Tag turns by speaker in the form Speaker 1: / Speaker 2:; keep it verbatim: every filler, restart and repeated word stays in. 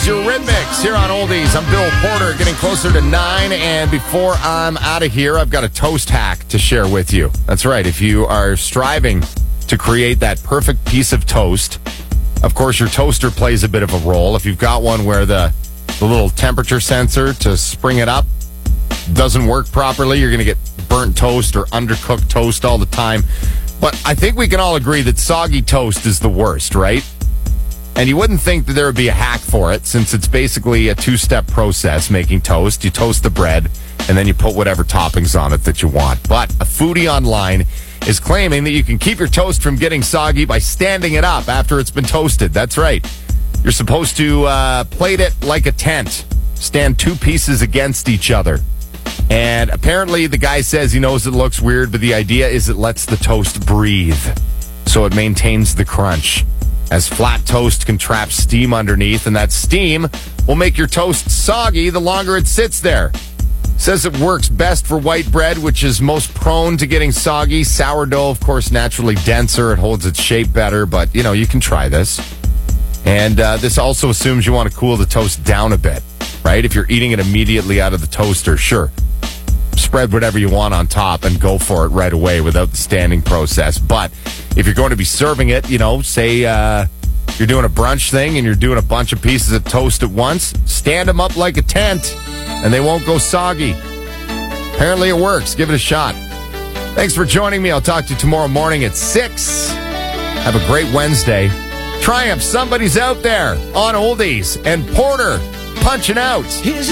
Speaker 1: is your Rhythmix here on Oldies. I'm Bill Porter, getting closer to nine, and before I'm out of here, I've got a toast hack to share with you. That's right. If you are striving to create that perfect piece of toast, of course, your toaster plays a bit of a role. If you've got one where the, the little temperature sensor to spring it up doesn't work properly, you're going to get burnt toast or undercooked toast all the time. But I think we can all agree that soggy toast is the worst, right? And you wouldn't think that there would be a hack for it, since it's basically a two-step process making toast. You toast the bread, and then you put whatever toppings on it that you want. But a foodie online is claiming that you can keep your toast from getting soggy by standing it up after it's been toasted. That's right. You're supposed to uh, plate it like a tent. Stand two pieces against each other. And apparently the guy says he knows it looks weird, but the idea is it lets the toast breathe, so it maintains the crunch. As flat toast can trap steam underneath, and that steam will make your toast soggy the longer it sits there. Says it works best for white bread, which is most prone to getting soggy. Sourdough, of course, naturally denser. It holds its shape better, but, you know, you can try this. And uh, this also assumes you want to cool the toast down a bit, right? If you're eating it immediately out of the toaster, sure. Spread whatever you want on top and go for it right away without the standing process. But if you're going to be serving it, you know, say uh, you're doing a brunch thing and you're doing a bunch of pieces of toast at once, stand them up like a tent and they won't go soggy. Apparently it works. Give it a shot. Thanks for joining me. I'll talk to you tomorrow morning at six. Have a great Wednesday. Triumph, somebody's out there on Oldies, and Porter punching out.